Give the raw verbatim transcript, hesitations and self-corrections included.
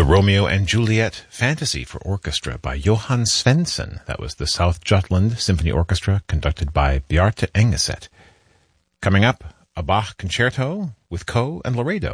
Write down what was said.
The Romeo and Juliet Fantasy for Orchestra by Johan Svensson. That was the South Jutland Symphony Orchestra conducted by Bjarte Engeset. Coming up, a Bach concerto with Coe and Laredo.